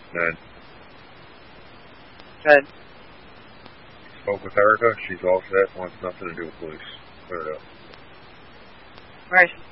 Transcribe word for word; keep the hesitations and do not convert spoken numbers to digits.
None. Good. Spoke with Erica. She's all set. Wants nothing to do with police. Clear it up. Right.